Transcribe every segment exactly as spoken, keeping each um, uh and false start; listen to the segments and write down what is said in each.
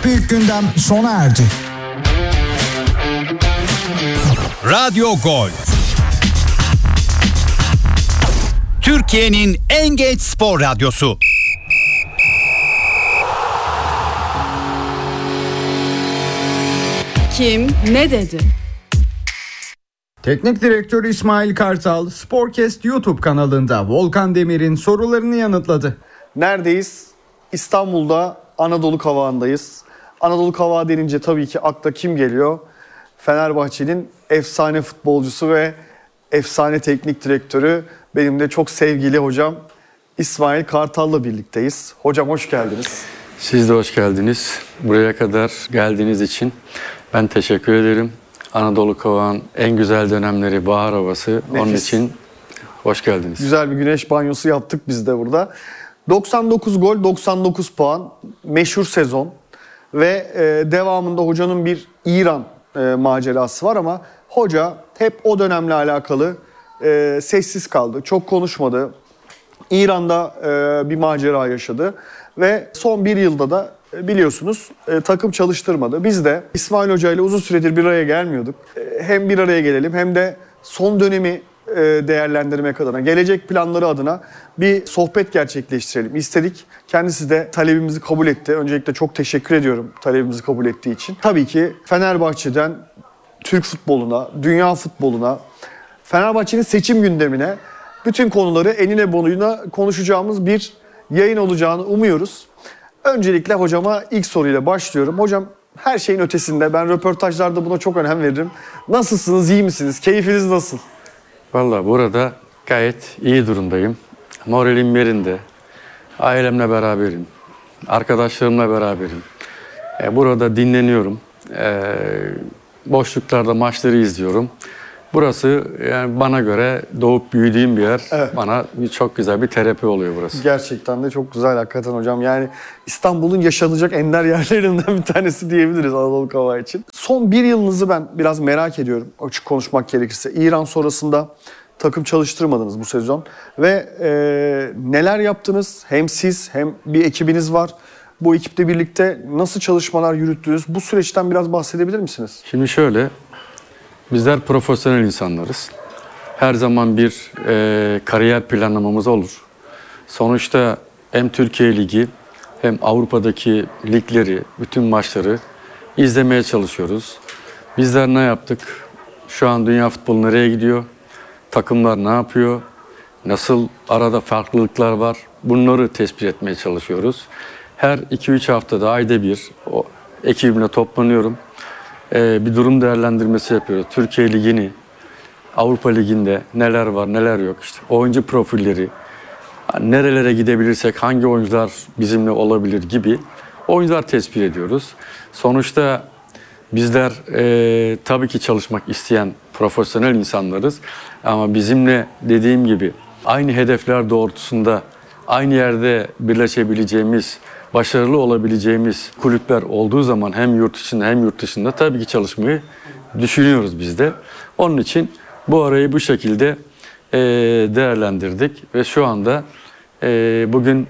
Çok büyük gündem sona erdi. Radyo Gol. Türkiye'nin en genç spor radyosu. Kim ne dedi? Teknik direktör İsmail Kartal, Sporcast YouTube kanalında Volkan Demir'in sorularını yanıtladı. Neredeyiz? İstanbul'da Anadolu Kavağı'ndayız. Anadolu Kavağı denince tabii ki akla kim geliyor? Fenerbahçe'nin efsane futbolcusu ve efsane teknik direktörü, benim de çok sevgili hocam İsmail Kartal'la birlikteyiz. Hocam hoş geldiniz. Siz de hoş geldiniz. Buraya kadar geldiğiniz için ben teşekkür ederim. Anadolu Kavağı'nın en güzel dönemleri, bahar havası. Nefis. Onun için hoş geldiniz. Güzel bir güneş banyosu yaptık biz de burada. doksan dokuz gol, doksan dokuz puan, meşhur sezon ve e, devamında hocanın bir İran e, macerası var ama hoca hep o dönemle alakalı e, sessiz kaldı, çok konuşmadı. İran'da e, bir macera yaşadı ve son bir yılda da e, biliyorsunuz e, takım çalıştırmadı. Biz de İsmail Hoca ile uzun süredir bir araya gelmiyorduk. E, hem bir araya gelelim hem de son dönemi e, değerlendirmek adına, gelecek planları adına bir sohbet gerçekleştirelim istedik. Kendisi de talebimizi kabul etti. Öncelikle çok teşekkür ediyorum talebimizi kabul ettiği için. Tabii ki Fenerbahçe'den Türk futboluna, dünya futboluna, Fenerbahçe'nin seçim gündemine, bütün konuları enine boyuna konuşacağımız bir yayın olacağını umuyoruz. Öncelikle hocama ilk soruyla başlıyorum. Hocam, her şeyin ötesinde, ben röportajlarda buna çok önem veririm. Nasılsınız, iyi misiniz? Keyfiniz nasıl? Vallahi burada gayet iyi durumdayım. Moralim yerinde. Ailemle beraberim. Arkadaşlarımla beraberim. E, burada dinleniyorum. E, boşluklarda maçları izliyorum. Burası yani bana göre doğup büyüdüğüm bir yer. Evet. Bana çok güzel bir terapi oluyor burası. Gerçekten de çok güzel hakikaten hocam. Yani İstanbul'un yaşanacak ender yerlerinden bir tanesi diyebiliriz Anadolu Kavağı için. Son bir yılınızı ben biraz merak ediyorum, açık konuşmak gerekirse. İran sonrasında takım çalıştırmadınız bu sezon. Ve e, neler yaptınız? Hem siz hem bir ekibiniz var. Bu ekiple birlikte nasıl çalışmalar yürüttünüz? Bu süreçten biraz bahsedebilir misiniz? Şimdi şöyle, bizler profesyonel insanlarız. Her zaman bir e, kariyer planlamamız olur. Sonuçta hem Türkiye Ligi hem Avrupa'daki ligleri, bütün maçları izlemeye çalışıyoruz. Bizler ne yaptık? Şu an dünya futbolu nereye gidiyor? Takımlar ne yapıyor? Nasıl arada farklılıklar var? Bunları tespit etmeye çalışıyoruz. Her iki üç haftada, ayda bir o ekibimle toplanıyorum. Ee, bir durum değerlendirmesi yapıyoruz. Türkiye Ligi'ni, Avrupa Ligi'nde neler var, neler yok. İşte oyuncu profilleri, nerelere gidebilirsek, hangi oyuncular bizimle olabilir gibi oyuncular tespit ediyoruz. Sonuçta bizler e, tabii ki çalışmak isteyen profesyonel insanlarız. Ama bizimle dediğim gibi aynı hedefler doğrultusunda aynı yerde birleşebileceğimiz, başarılı olabileceğimiz kulüpler olduğu zaman hem yurt içinde hem yurt dışında tabii ki çalışmayı düşünüyoruz biz de. Onun için bu arayı bu şekilde e, değerlendirdik ve şu anda e, bugün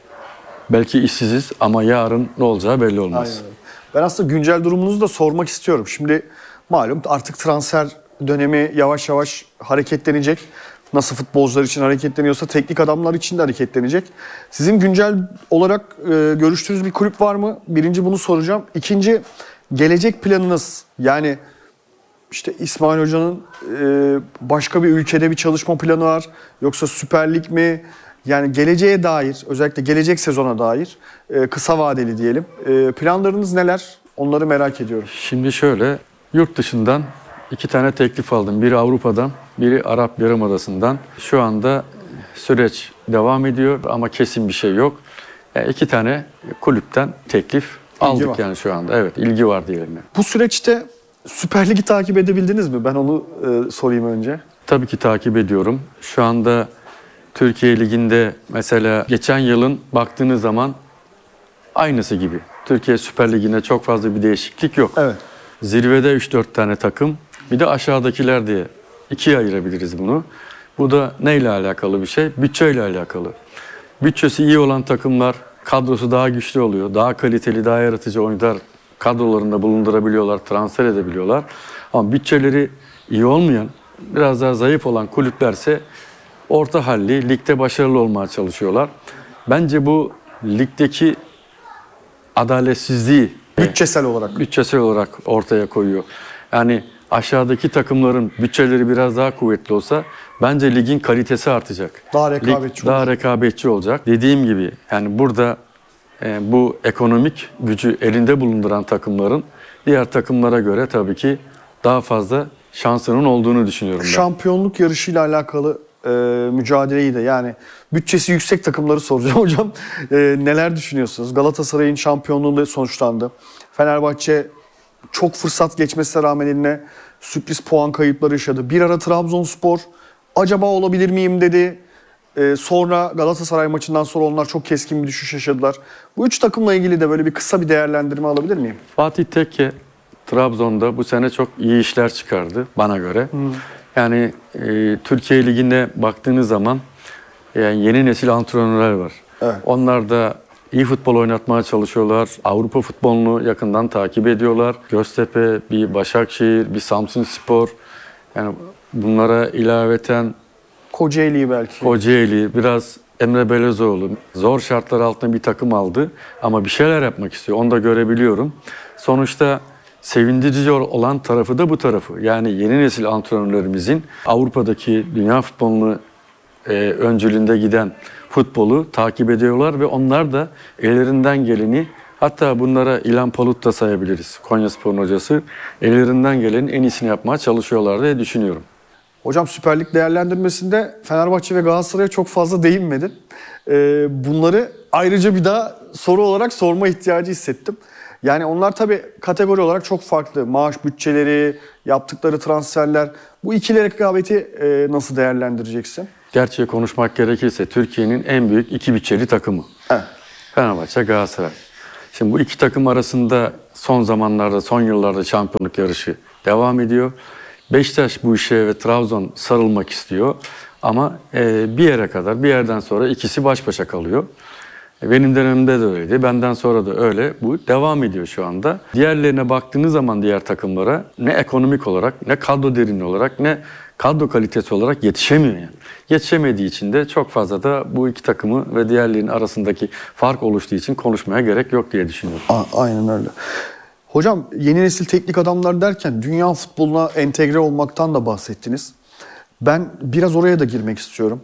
belki işsiziz ama yarın ne olacağı belli olmaz. Aynen. Ben aslında güncel durumunuzu da sormak istiyorum. Şimdi malum artık transfer dönemi yavaş yavaş hareketlenecek. Nasıl futbolcular için hareketleniyorsa teknik adamlar için de hareketlenecek. Sizin güncel olarak e, görüştüğünüz bir kulüp var mı? Birinci bunu soracağım. İkinci, gelecek planınız, yani işte İsmail Hoca'nın e, başka bir ülkede bir çalışma planı var. Yoksa Süper Lig mi? Yani geleceğe dair, özellikle gelecek sezona dair e, kısa vadeli diyelim. E, planlarınız neler? Onları merak ediyorum. Şimdi şöyle, yurt dışından iki tane teklif aldım. Biri Avrupa'dan, biri Arap Yarımadası'ndan. Şu anda süreç devam ediyor ama kesin bir şey yok. Yani iki tane kulüpten teklif ilgi aldık var. Yani şu anda. Evet, ilgi var diyelim. Yani. Bu süreçte Süper Lig'i takip edebildiniz mi? Ben onu e, sorayım önce. Tabii ki takip ediyorum. Şu anda Türkiye Ligi'nde mesela geçen yılın baktığınız zaman aynısı gibi. Türkiye Süper Ligi'nde çok fazla bir değişiklik yok. Evet. Zirvede üç dört tane takım, bir de aşağıdakiler diye ikiye ayırabiliriz bunu. Bu da neyle alakalı bir şey? Bütçeyle alakalı. Bütçesi iyi olan takımlar kadrosu daha güçlü oluyor. Daha kaliteli, daha yaratıcı oyuncular kadrolarında bulundurabiliyorlar, transfer edebiliyorlar. Ama bütçeleri iyi olmayan, biraz daha zayıf olan kulüplerse orta halli, ligde başarılı olmaya çalışıyorlar. Bence bu ligdeki adaletsizliği Bütçesel olarak. bütçesel olarak ortaya koyuyor. Yani aşağıdaki takımların bütçeleri biraz daha kuvvetli olsa bence ligin kalitesi artacak. Daha rekabetçi Lig daha olacak. rekabetçi olacak. Dediğim gibi yani burada e, bu ekonomik gücü elinde bulunduran takımların diğer takımlara göre tabii ki daha fazla şansının olduğunu düşünüyorum ben. Şampiyonluk yarışıyla alakalı e, mücadeleyi de yani bütçesi yüksek takımları soracağım hocam. E, neler düşünüyorsunuz? Galatasaray'ın şampiyonluğu sonuçlandı. Fenerbahçe çok fırsat geçmesine rağmen eline sürpriz puan kayıpları yaşadı. Bir ara Trabzonspor acaba olabilir miyim dedi. E, sonra Galatasaray maçından sonra onlar çok keskin bir düşüş yaşadılar. Bu üç takımla ilgili de böyle bir kısa bir değerlendirme alabilir miyim? Fatih Tekke Trabzon'da bu sene çok iyi işler çıkardı bana göre. Yani e, Türkiye Ligi'ne baktığınız zaman yani yeni nesil antrenörler var. Evet. Onlar da iyi futbol oynatmaya çalışıyorlar. Avrupa futbolunu yakından takip ediyorlar. Göztepe, bir Başakşehir, bir Samsunspor. Yani bunlara ilaveten Kocaeli'yi belki. Kocaeli, biraz Emre Belezoğlu zor şartlar altında bir takım aldı ama bir şeyler yapmak istiyor. Onu da görebiliyorum. Sonuçta sevindirici olan tarafı da bu tarafı. Yani yeni nesil antrenörlerimizin Avrupa'daki dünya futbolunu e, öncülüğünde giden futbolu takip ediyorlar ve onlar da ellerinden geleni, hatta bunlara İlhan Palut da sayabiliriz. Konyaspor'un hocası. Ellerinden gelenin en iyisini yapmaya çalışıyorlar diye düşünüyorum. Hocam Süper Lig değerlendirmesinde Fenerbahçe ve Galatasaray'a çok fazla değinmedin. Ee, bunları ayrıca bir daha soru olarak sorma ihtiyacı hissettim. Yani onlar tabii kategori olarak çok farklı. Maaş bütçeleri, yaptıkları transferler. Bu ikili rekabeti e, nasıl değerlendireceksin? Gerçeği konuşmak gerekirse Türkiye'nin en büyük iki bütçeli takımı. Evet. Fenerbahçe, Galatasaray. Şimdi bu iki takım arasında son zamanlarda, son yıllarda şampiyonluk yarışı devam ediyor. Beşiktaş bu işe ve Trabzon sarılmak istiyor. Ama e, bir yere kadar, bir yerden sonra ikisi baş başa kalıyor. E, benim dönemimde de öyleydi. Benden sonra da öyle. Bu devam ediyor şu anda. Diğerlerine baktığınız zaman diğer takımlara ne ekonomik olarak, ne kadro derinliği olarak, ne kadro kalitesi olarak yetişemiyor yani. Yetişemediği için de çok fazla da bu iki takımı ve diğerlerinin arasındaki fark oluştuğu için konuşmaya gerek yok diye düşünüyorum. A- aynen öyle. Hocam yeni nesil teknik adamlar derken dünya futboluna entegre olmaktan da bahsettiniz. Ben biraz oraya da girmek istiyorum.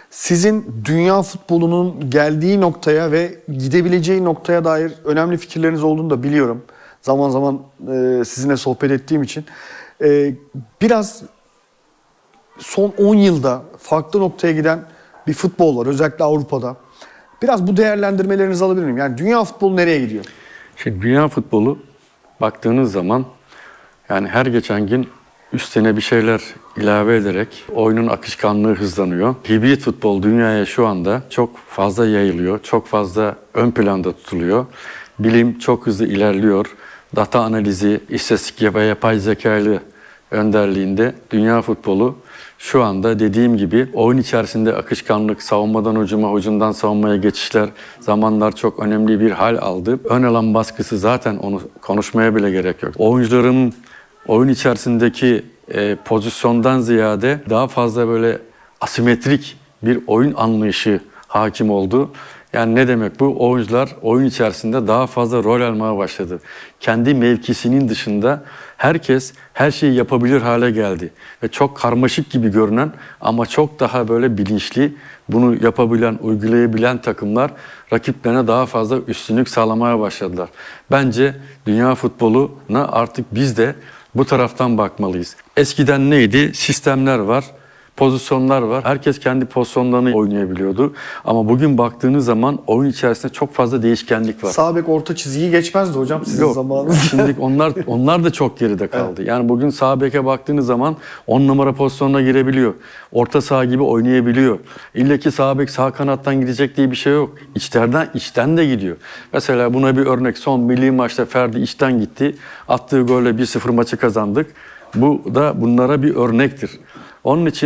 Sizin dünya futbolunun geldiği noktaya ve gidebileceği noktaya dair önemli fikirleriniz olduğunu da biliyorum. Zaman zaman e, sizinle sohbet ettiğim için. E, biraz son on yılda farklı noktaya giden bir futbol var. Özellikle Avrupa'da. Biraz bu değerlendirmelerinizi alabilir miyim? Yani dünya futbolu nereye gidiyor? Şimdi dünya futbolu baktığınız zaman yani her geçen gün üstüne bir şeyler ilave ederek oyunun akışkanlığı hızlanıyor. Hibrit futbol dünyaya şu anda çok fazla yayılıyor, çok fazla ön planda tutuluyor. Bilim çok hızlı ilerliyor. Data analizi, istatistik ve yapay zekalı önderliğinde dünya futbolu şu anda dediğim gibi oyun içerisinde akışkanlık, savunmadan hücuma, hücumdan savunmaya geçişler, zamanlar çok önemli bir hal aldı. Ön alan baskısı zaten onu konuşmaya bile gerek yok. Oyuncuların oyun içerisindeki e, pozisyondan ziyade daha fazla böyle asimetrik bir oyun anlayışı hakim oldu. Yani ne demek bu? Oyuncular oyun içerisinde daha fazla rol almaya başladı. Kendi mevkisinin dışında herkes her şeyi yapabilir hale geldi. Ve çok karmaşık gibi görünen ama çok daha böyle bilinçli, bunu yapabilen, uygulayabilen takımlar rakiplerine daha fazla üstünlük sağlamaya başladılar. Bence dünya futboluna artık biz de bu taraftan bakmalıyız. Eskiden neydi? Sistemler var. Pozisyonlar var. Herkes kendi pozisyonlarını oynayabiliyordu. Ama bugün baktığınız zaman oyun içerisinde çok fazla değişkenlik var. Sağ bek orta çizgiyi geçmezdi hocam sizin Yok. zamanınızda. Şimdi onlar onlar da çok geride kaldı. Evet. Yani bugün sağ beke baktığınız zaman on numara pozisyonuna girebiliyor. Orta saha gibi oynayabiliyor. İlle ki sağ bek sağ kanattan gidecek diye bir şey yok. İçlerden içten de gidiyor. Mesela buna bir örnek, son milli maçta Ferdi içten gitti. Attığı golle bir sıfır maçı kazandık. Bu da bunlara bir örnektir. Onun için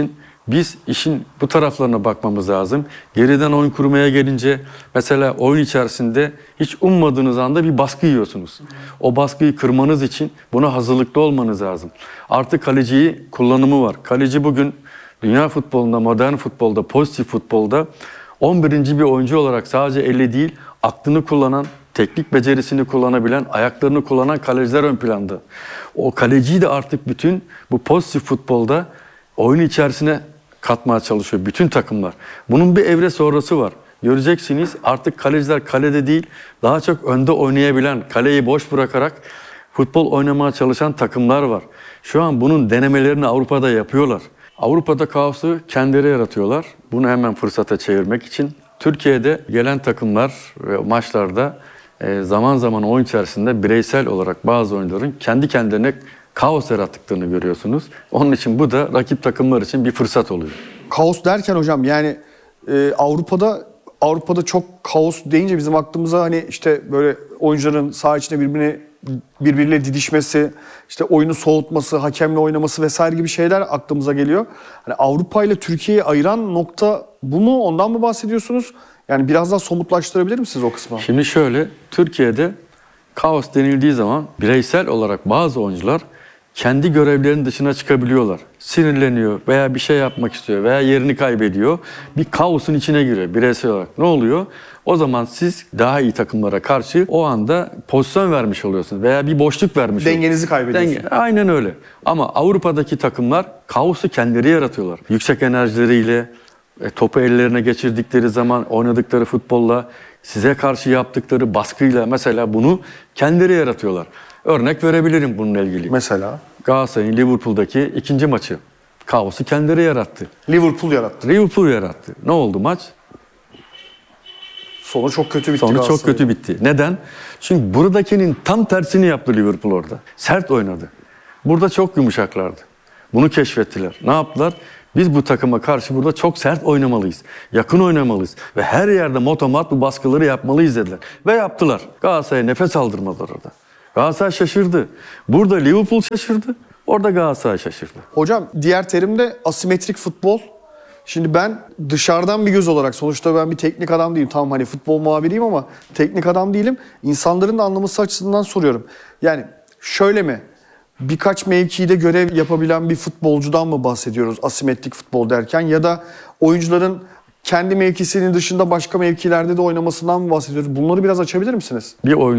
Biz işin bu taraflarına bakmamız lazım. Geriden oyun kurmaya gelince mesela oyun içerisinde hiç ummadığınız anda bir baskı yiyorsunuz. O baskıyı kırmanız için buna hazırlıklı olmanız lazım. Artık kaleciyi kullanımı var. Kaleci bugün dünya futbolunda, modern futbolda, pozitif futbolda on birinci bir oyuncu olarak sadece eli değil, aklını kullanan, teknik becerisini kullanabilen, ayaklarını kullanan kaleciler ön planda. O kaleciyi de artık bütün bu pozitif futbolda oyun içerisine katmaya çalışıyor bütün takımlar. Bunun bir evre sonrası var. Göreceksiniz artık kaleciler kalede değil, daha çok önde oynayabilen, kaleyi boş bırakarak futbol oynamaya çalışan takımlar var. Şu an bunun denemelerini Avrupa'da yapıyorlar. Avrupa'da kaosu kendileri yaratıyorlar. Bunu hemen fırsata çevirmek için. Türkiye'de gelen takımlar ve maçlarda zaman zaman oyun içerisinde bireysel olarak bazı oyuncuların kendi kendilerine kaos yarattıklarını görüyorsunuz. Onun için bu da rakip takımlar için bir fırsat oluyor. Kaos derken hocam yani e, Avrupa'da Avrupa'da çok kaos deyince bizim aklımıza hani işte böyle oyuncuların saha içinde birbirine birbiriyle didişmesi, işte oyunu soğutması, hakemle oynaması vesaire gibi şeyler aklımıza geliyor. Hani Avrupa ile Türkiye'yi ayıran nokta bu mu? Ondan mı bahsediyorsunuz? Yani biraz daha somutlaştırabilir misiniz o kısmı? Şimdi şöyle, Türkiye'de kaos denildiği zaman bireysel olarak bazı oyuncular kendi görevlerinin dışına çıkabiliyorlar. Sinirleniyor veya bir şey yapmak istiyor veya yerini kaybediyor. Bir kaosun içine giriyor bireysel olarak. Ne oluyor? O zaman siz daha iyi takımlara karşı o anda pozisyon vermiş oluyorsunuz veya bir boşluk vermiş oluyorsunuz. Dengenizi kaybediyorsunuz. Denge, aynen öyle. Ama Avrupa'daki takımlar kaosu kendileri yaratıyorlar. Yüksek enerjileriyle, e, topu ellerine geçirdikleri zaman oynadıkları futbolla, size karşı yaptıkları baskıyla mesela bunu kendileri yaratıyorlar. Örnek verebilirim bununla ilgili. Mesela? Galatasaray'ın Liverpool'daki ikinci maçı. Kaosu kendileri yarattı. Liverpool yarattı. Liverpool yarattı. Ne oldu maç? Sonu çok kötü bitti. Sonu çok kötü bitti. Neden? Çünkü buradakinin tam tersini yaptı Liverpool orada. Sert oynadı. Burada çok yumuşaklardı. Bunu keşfettiler. Ne yaptılar? Biz bu takıma karşı burada çok sert oynamalıyız. Yakın oynamalıyız. Ve her yerde motomat bu baskıları yapmalıyız dediler. Ve yaptılar. Galatasaray'a nefes aldırmadılar orada. Galatasaray şaşırdı. Burada Liverpool şaşırdı. Orada Galatasaray şaşırdı. Hocam diğer terimde asimetrik futbol. Şimdi ben dışarıdan bir göz olarak, sonuçta ben bir teknik adam değilim. Tamam hani futbol muhabiriyim ama teknik adam değilim. İnsanların da anlaması açısından soruyorum. Yani şöyle mi? Birkaç mevkide görev yapabilen bir futbolcudan mı bahsediyoruz asimetrik futbol derken? Ya da oyuncuların kendi mevkisinin dışında başka mevkilerde de oynamasından mı bahsediyoruz? Bunları biraz açabilir misiniz? Bir oyun